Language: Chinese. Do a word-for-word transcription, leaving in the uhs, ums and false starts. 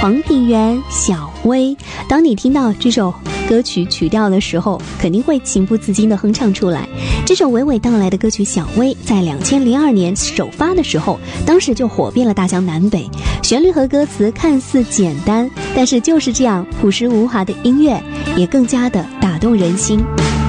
黄品源小薇。当你听到这首歌曲曲调的时候，肯定会情不自禁地哼唱出来。这首娓娓道来的歌曲《小薇》在两千零二年首发的时候，当时就火遍了大江南北。旋律和歌词看似简单，但是就是这样朴实无华的音乐，也更加的打动人心。